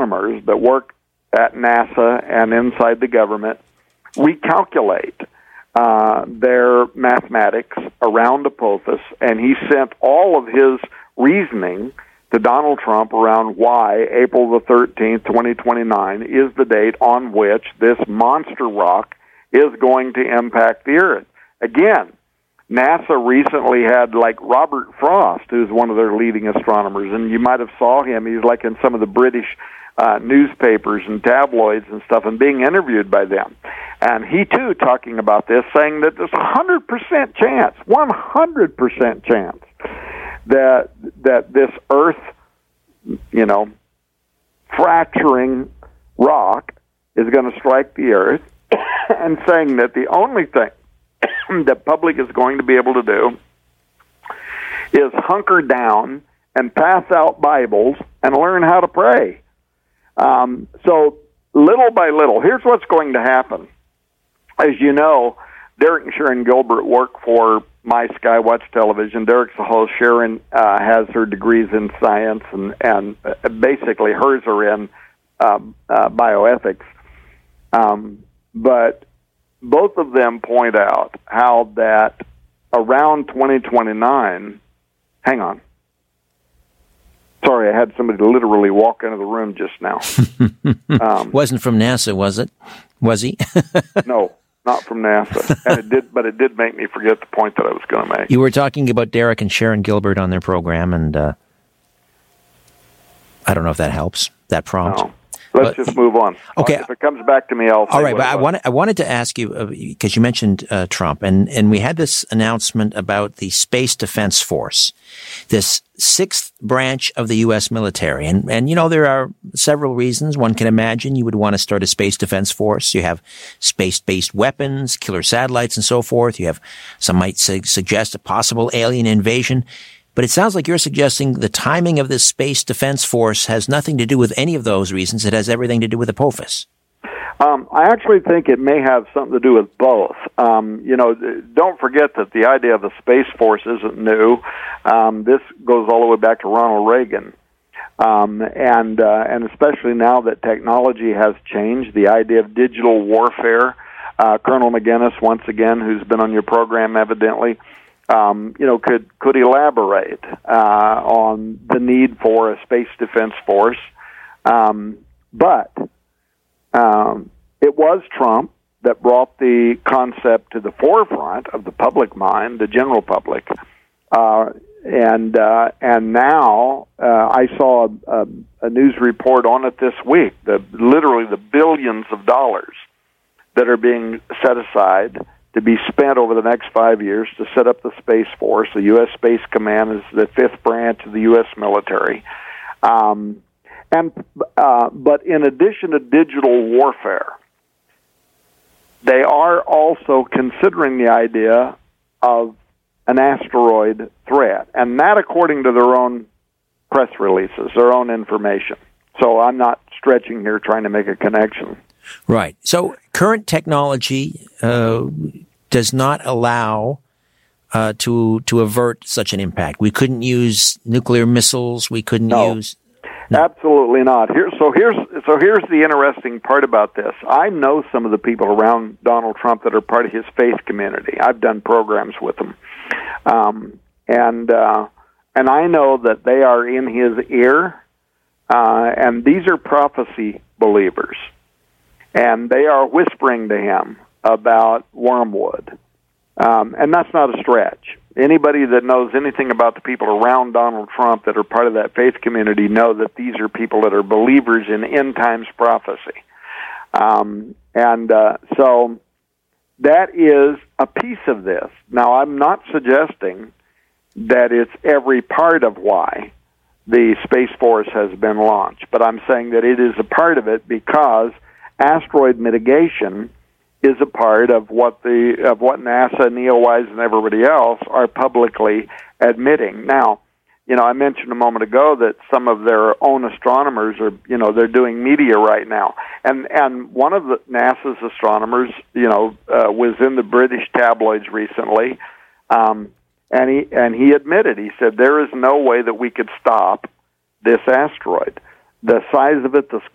astronomers that work at NASA and inside the government recalculate their mathematics around Apophis, and he sent all of his reasoning to Donald Trump around why April the 13th, 2029 is the date on which this monster rock is going to impact the Earth. Again, NASA recently had like Robert Frost, who's one of their leading astronomers, and you might have saw him. He's like in some of the British newspapers and tabloids and stuff, and being interviewed by them. And he, too, talking about this, saying that there's 100% chance, 100% chance that this Earth, fracturing rock is going to strike the Earth, and saying that the only thing the public is going to be able to do is hunker down and pass out Bibles and learn how to pray. So little by little, here's what's going to happen. As you know, Derek and Sharon Gilbert work for My Skywatch Television. Derek's the host. Sharon has her degrees in science, and basically hers are in bioethics. But both of them point out how that around 2029, hang on. Sorry, I had somebody literally walk into the room just now. Wasn't from NASA, was it? Was he? No, not from NASA. And it did make me forget the point that I was going to make. You were talking about Derek and Sharon Gilbert on their program, and I don't know if that helps, that prompt. No. Let's just move on. Okay. If it comes back to me, I'll say all right, but I wanted to ask you, because you mentioned Trump, and we had this announcement about the Space Defense Force, this sixth branch of the U.S. military. And there are several reasons. One can imagine you would want to start a Space Defense Force. You have space-based weapons, killer satellites, and so forth. You have, some might suggest, a possible alien invasion. But it sounds like you're suggesting the timing of this Space Defense Force has nothing to do with any of those reasons. It has everything to do with Apophis. I actually think it may have something to do with both. Don't forget that the idea of the Space Force isn't new. This goes all the way back to Ronald Reagan. And especially now that technology has changed, the idea of digital warfare. Colonel McGinnis, once again, who's been on your program evidently, could elaborate on the need for a space defense force. But it was Trump that brought the concept to the forefront of the public mind, the general public. And now I saw a news report on it this week, literally the billions of dollars that are being set aside to be spent over the next 5 years to set up the Space Force. The U.S. Space Command is the fifth branch of the U.S. military. But in addition to digital warfare, they are also considering the idea of an asteroid threat, and that according to their own press releases, their own information. So I'm not stretching here trying to make a connection. Right. So current technology does not allow to avert such an impact. We couldn't use nuclear missiles. We couldn't use. No. Absolutely not. Here's the interesting part about this. I know some of the people around Donald Trump that are part of his faith community. I've done programs with them, and I know that they are in his ear, and these are prophecy believers. And they are whispering to him about wormwood. And that's not a stretch. Anybody that knows anything about the people around Donald Trump that are part of that faith community know that these are people that are believers in end times prophecy. So that is a piece of this. Now, I'm not suggesting that it's every part of why the Space Force has been launched, but I'm saying that it is a part of it because asteroid mitigation is a part of what NASA, NEOWISE, and everybody else are publicly admitting. Now, I mentioned a moment ago that some of their own astronomers are, they're doing media right now, and one of the NASA's astronomers, was in the British tabloids recently, and he admitted, he said there is no way that we could stop this asteroid. The size of it, the